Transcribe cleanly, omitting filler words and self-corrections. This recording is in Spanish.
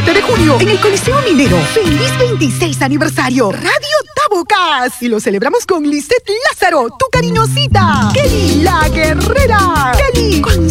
7 de junio en el Coliseo Minero. ¡Feliz 26 aniversario! Radio Tabocas. Y lo celebramos con Lisette Lázaro, tu cariñosita. Kelly la Guerrera. Kelly con